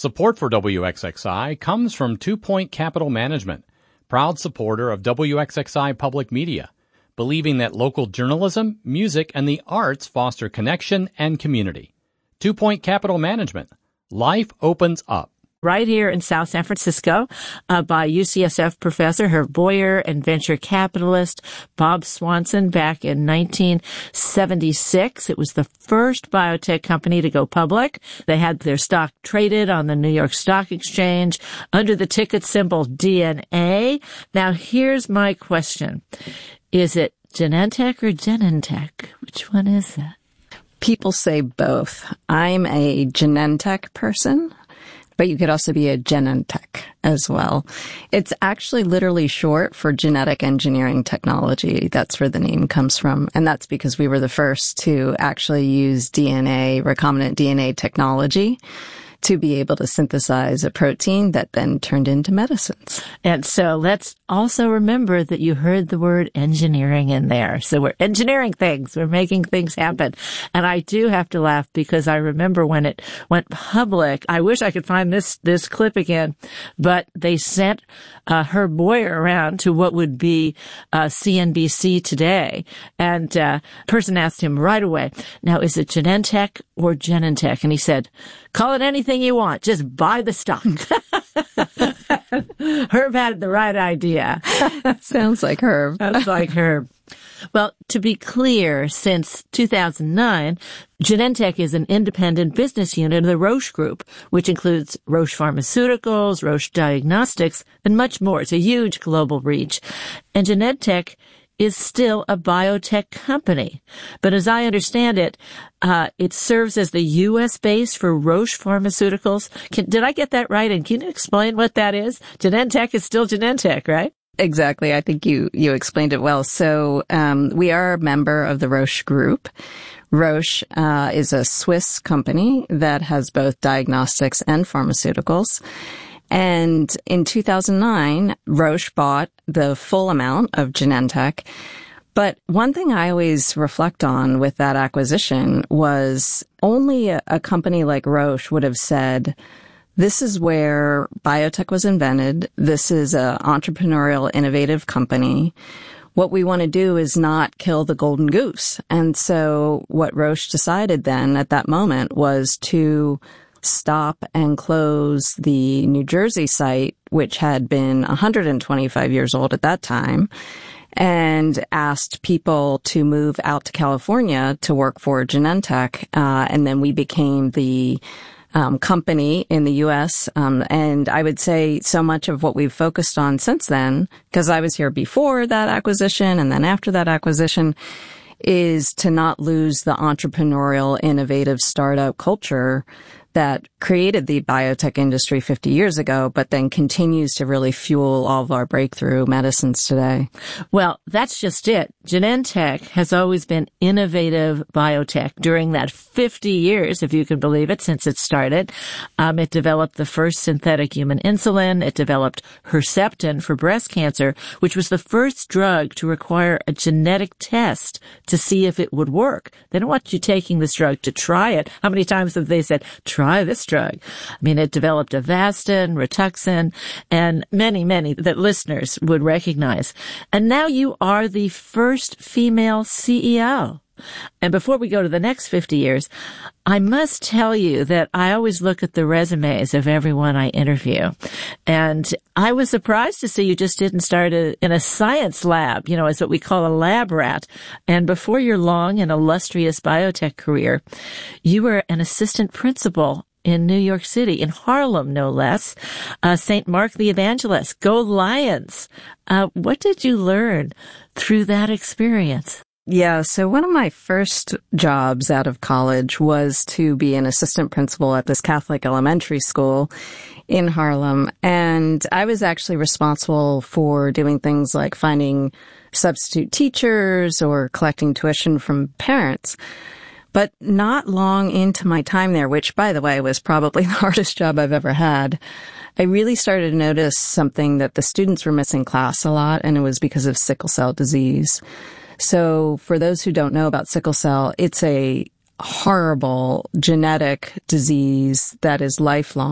Support for WXXI comes from 2 Point Capital Management, proud supporter of WXXI Public Media, believing that local journalism, music, and the arts foster connection and community. 2 Point Capital Management. Life opens up. Right here in South San Francisco by UCSF professor Herb Boyer and venture capitalist Bob Swanson back in 1976. It was the first biotech company to go public. They had their stock traded on the New York Stock Exchange under the ticket symbol DNA. Now, here's my question. Is it Genentech or Genentech? Which one is that? People say both. I'm a Genentech person, but you could also be a Genentech as well. It's actually literally short for genetic engineering technology. That's where the name comes from. And that's because we were the first to actually use DNA, recombinant DNA technology, to be able to synthesize a protein that then turned into medicines. And so let's also remember that you heard the word engineering in there. So we're engineering things. We're making things happen. And I do have to laugh because I remember when it went public, I wish I could find this clip again, but they sent Herb Boyer around to what would be CNBC Today. And person asked him right away, now, is it Genentech or Genentech? And he said, call it anything you want. Just buy the stock. Herb had the right idea. Sounds like Herb. Sounds like Herb. Well, to be clear, since 2009, Genentech is an independent business unit of the Roche Group, which includes Roche Pharmaceuticals, Roche Diagnostics, and much more. It's a huge global reach. And Genentech is still a biotech company. But as I understand it, it serves as the U.S. base for Roche Pharmaceuticals. Did I get that right? And can you explain what that is? Genentech is still Genentech, right? Exactly. I think you explained it well. So we are a member of the Roche Group. Roche is a Swiss company that has both diagnostics and pharmaceuticals. And in 2009, Roche bought the full amount of Genentech. But one thing I always reflect on with that acquisition was only a company like Roche would have said, this is where biotech was invented. This is an entrepreneurial, innovative company. What we want to do is not kill the golden goose. And so what Roche decided then at that moment was to stop and close the New Jersey site, which had been 125 years old at that time, and asked people to move out to California to work for Genentech. And then we became the company in the U.S. And I would say so much of what we've focused on since then, because I was here before that acquisition and then after that acquisition, is to not lose the entrepreneurial, innovative startup culture that created the biotech industry 50 years ago, but then continues to really fuel all of our breakthrough medicines today. Well, that's just it. Genentech has always been innovative biotech. During that 50 years, if you can believe it, since it started, it developed the first synthetic human insulin. It developed Herceptin for breast cancer, which was the first drug to require a genetic test to see if it would work. They don't want you taking this drug to try it. How many times have they said, try this drug? I mean, it developed Avastin, Rituxan, and many that listeners would recognize. And now you are the first female CEO. And before we go to the next 50 years, I must tell you that I always look at the resumes of everyone I interview. And I was surprised to see you just didn't start in a science lab, as what we call a lab rat. And before your long and illustrious biotech career, you were an assistant principal in New York City, in Harlem, no less. St. Mark the Evangelist. Go Lions. What did you learn through that experience? Yeah, so one of my first jobs out of college was to be an assistant principal at this Catholic elementary school in Harlem. And I was actually responsible for doing things like finding substitute teachers or collecting tuition from parents. But not long into my time there, which, by the way, was probably the hardest job I've ever had, I really started to notice something that the students were missing class a lot, and it was because of sickle cell disease. So for those who don't know about sickle cell, it's a horrible genetic disease that is lifelong.